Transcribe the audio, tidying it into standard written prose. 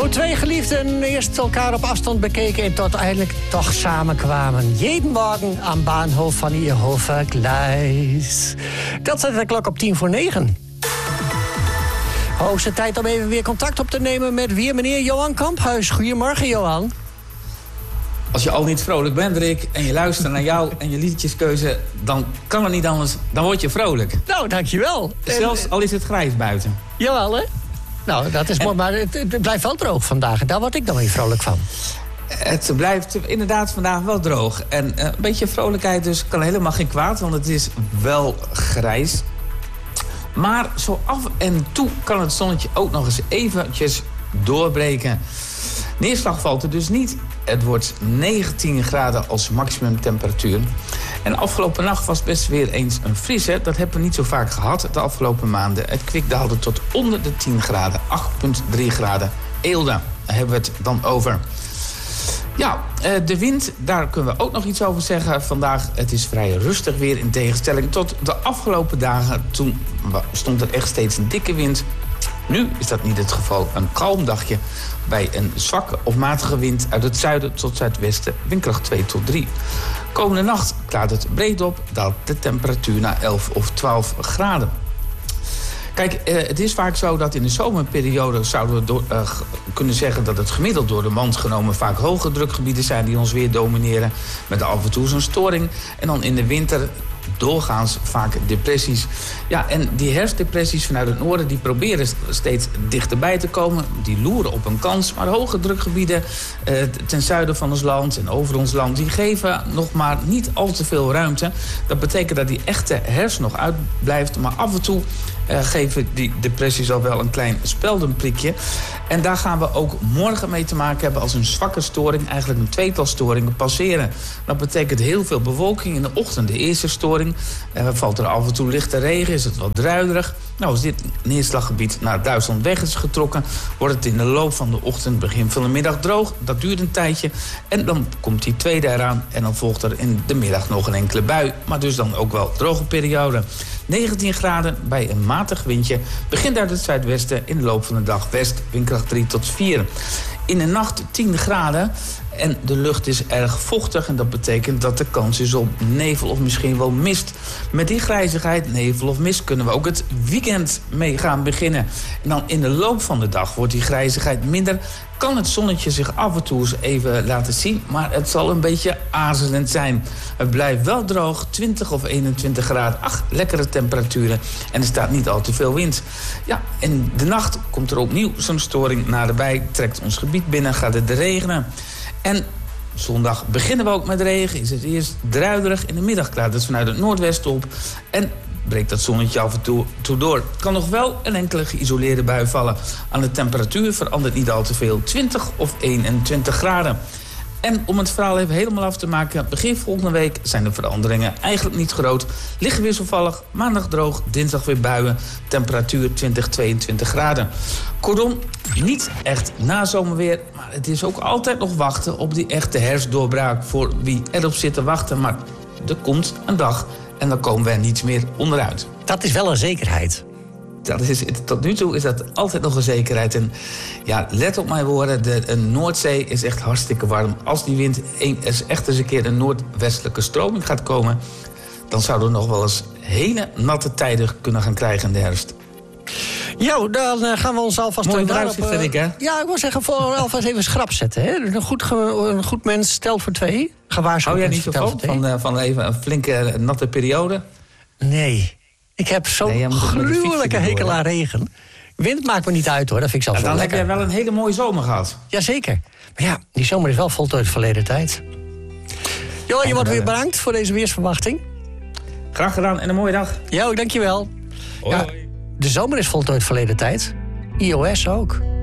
Hoe twee geliefden eerst elkaar op afstand bekeken en tot uiteindelijk toch samenkwamen. Jeden morgen am Bahnhof van ihr Hofergleis. Dat zet de klok op 9:10. Hoogste tijd om even weer contact op te nemen met weer meneer Johan Kamphuis. Goedemorgen, Johan. Als je al niet vrolijk bent, Rick, en je luistert naar jou en je liedjeskeuze, dan kan het niet anders, dan word je vrolijk. Nou, dankjewel. Zelfs al is het grijs buiten. Jawel, hè? Nou, dat is mooi, maar het blijft wel droog vandaag. En daar word ik dan weer vrolijk van. Het blijft inderdaad vandaag wel droog. En een beetje vrolijkheid dus kan helemaal geen kwaad, want het is wel grijs. Maar zo af en toe kan het zonnetje ook nog eens eventjes doorbreken. Neerslag valt er dus niet. Het wordt 19 graden als maximumtemperatuur. En afgelopen nacht was best weer eens een frisse. Dat hebben we niet zo vaak gehad de afgelopen maanden. Het kwik daalde tot onder de 10 graden. 8,3 graden. Eelde, daar hebben we het dan over. Ja, de wind, daar kunnen we ook nog iets over zeggen. Vandaag, het is vrij rustig weer in tegenstelling tot de afgelopen dagen. Toen stond er echt steeds een dikke wind. Nu is dat niet het geval. Een kalm dagje bij een zwakke of matige wind uit het zuiden tot zuidwesten. Windkracht 2 tot 3. Komende nacht klaart het breed op, daalt de temperatuur naar 11 of 12 graden. Kijk, het is vaak zo dat in de zomerperiode zouden we kunnen zeggen dat het gemiddeld door de mand genomen vaak hoge drukgebieden zijn die ons weer domineren. Met af en toe zo'n storing. En dan in de winter doorgaans vaak depressies. Ja, en die herfstdepressies vanuit het noorden die proberen steeds dichterbij te komen. Die loeren op een kans. Maar hoge drukgebieden ten zuiden van ons land en over ons land, die geven nog maar niet al te veel ruimte. Dat betekent dat die echte herfst nog uitblijft. Maar af en toe geven die depressies al wel een klein speldenprikje. En daar gaan we ook morgen mee te maken hebben als een zwakke storing, eigenlijk een tweetal storingen passeren. Dat betekent heel veel bewolking in de ochtend. De eerste storing, valt er af en toe lichte regen, is het wat druilerig. Nou, als dit neerslaggebied naar Duitsland weg is getrokken, wordt het in de loop van de ochtend, begin van de middag droog. Dat duurt een tijdje en dan komt die tweede eraan en dan volgt er in de middag nog een enkele bui. Maar dus dan ook wel droge periode. 19 graden bij een matig windje. Begint uit het zuidwesten, in de loop van de dag west, windkracht 3 tot 4. In de nacht 10 graden en de lucht is erg vochtig. En dat betekent dat de kans is op nevel of misschien wel mist. Met die grijzigheid, nevel of mist, kunnen we ook het weekend mee gaan beginnen. En dan in de loop van de dag wordt die grijzigheid minder. Kan het zonnetje zich af en toe eens even laten zien, maar het zal een beetje aarzelend zijn. Het blijft wel droog, 20 of 21 graden. Ach, lekkere temperaturen. En er staat niet al te veel wind. Ja, en de nacht komt er opnieuw zo'n storing naderbij. Trekt ons gebied binnen, gaat het regenen. En zondag beginnen we ook met regen. Is het eerst druilerig. In de middag klaart het vanuit het noordwesten op. En breekt dat zonnetje af en toe door. Het kan nog wel een enkele geïsoleerde bui vallen. Aan de temperatuur verandert niet al te veel. 20 of 21 graden. En om het verhaal even helemaal af te maken, begin volgende week zijn de veranderingen eigenlijk niet groot. Liggen wisselvallig, maandag droog, dinsdag weer buien. Temperatuur 20, 22 graden. Kortom, niet echt nazomerweer, maar het is ook altijd nog wachten op die echte herfstdoorbraak voor wie erop zit te wachten. Maar er komt een dag en dan komen we er niets meer onderuit. Dat is wel een zekerheid. Tot nu toe is dat altijd nog een zekerheid. En ja, let op mijn woorden, de Noordzee is echt hartstikke warm. Als die wind echt eens een keer een noordwestelijke stroming gaat komen, dan zouden we nog wel eens hele natte tijden kunnen gaan krijgen in de herfst. Jo, dan gaan we ons alvast mooi daarop... ik, hè? Ja, ik wil zeggen, voor alvast even schrap zetten. Hè? Een goed mens stelt voor twee. Gewaarschuwd. Hou jij niet zo van even een flinke natte periode? Nee. Ik heb zo'n gruwelijke hekel aan regen. Wind maakt me niet uit, hoor. Dat vind ik zelfs wel lekker. Dan heb jij wel een hele mooie zomer gehad. Jazeker. Maar ja, die zomer is wel voltooid verleden tijd. Jo, je wordt weer bedankt voor deze weersverwachting. Graag gedaan en een mooie dag. Jo, dankjewel. Hoi. Ja, de zomer is voltooid verleden tijd. iOS ook.